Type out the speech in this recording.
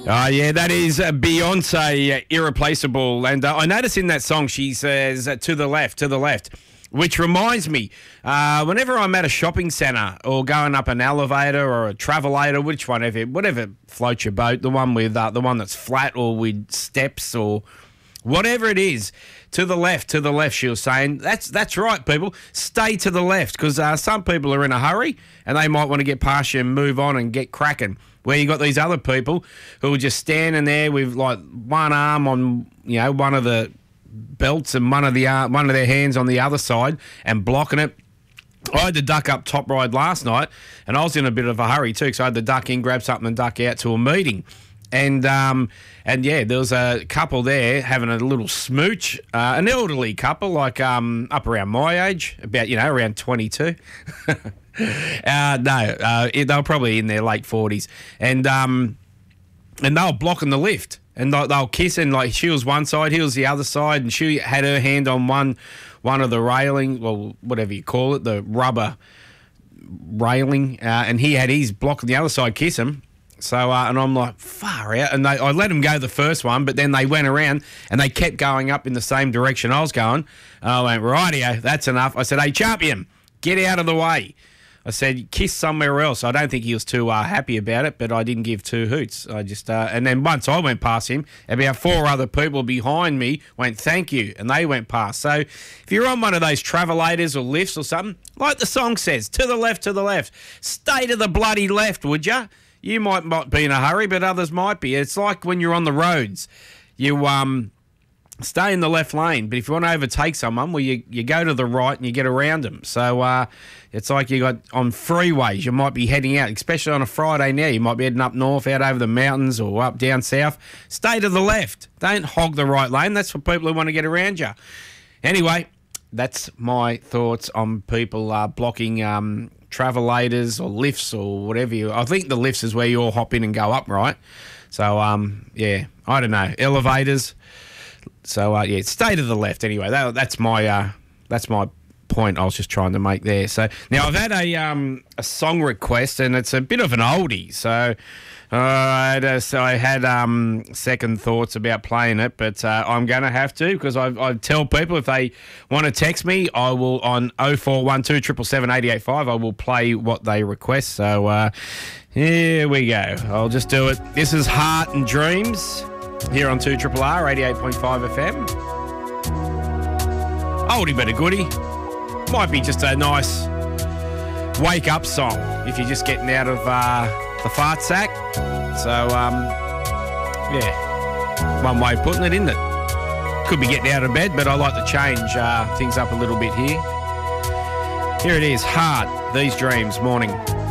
Oh, yeah, that is Beyonce, Irreplaceable. And I notice in that song she says, to the left, which reminds me, whenever I'm at a shopping centre or going up an elevator or a travelator, whatever floats your boat, the one that's flat or with steps or whatever it is, to the left, she was saying. That's right, people. Stay to the left because some people are in a hurry and they might want to get past you and move on and get cracking. Where you got these other people who are just standing there with like one arm on, one of the belts and one of their hands on the other side and blocking it. I had to duck up Top Ride last night and I was in a bit of a hurry too, so I had to duck in, grab something and duck out to a meeting. And yeah, there was a couple there having a little smooch, an elderly couple, like up around my age, about, around 22. They were probably in their late 40s. And they were blocking the lift. And they were kissing, like she was one side, he was the other side, and she had her hand on one of the railing, well, whatever you call it, the rubber railing, and he had his blocking the other side, kiss him. So, and I'm like, far out. And I let them go the first one, but then they went around and they kept going up in the same direction I was going. And I went, rightio, that's enough. I said, hey, champion, get out of the way. I said, kiss somewhere else. I don't think he was too happy about it, but I didn't give two hoots. I just, and then once I went past him, about four other people behind me went, thank you, and they went past. So if you're on one of those travelators or lifts or something, like the song says, to the left, stay to the bloody left, would you? You might be in a hurry, but others might be. It's like when you're on the roads. You stay in the left lane, but if you want to overtake someone, well, you go to the right and you get around them. So it's like you got on freeways. You might be heading out, especially on a Friday now. You might be heading up north, out over the mountains or up down south. Stay to the left. Don't hog the right lane. That's for people who want to get around you. Anyway, that's my thoughts on people blocking travelators or lifts or whatever. I think the lifts is where you all hop in and go up, right? So, yeah, I don't know. Elevators. So, yeah, stay to the left anyway. That's my point I was just trying to make there. So, now I've had a song request and it's a bit of an oldie. So, I had second thoughts about playing it, but I'm going to have to because I tell people if they want to text me, I will on 0412 777 885. I will play what they request. So here we go. I'll just do it. This is Heart and Dreams here on 2RRR 88.5 FM. Oldie but a goodie. Might be just a nice wake up song if you're just getting out of the fart sack. So, yeah, one way of putting it, isn't it? Could be getting out of bed, but I like to change things up a little bit here. Here it is, Heart, These Dreams, morning.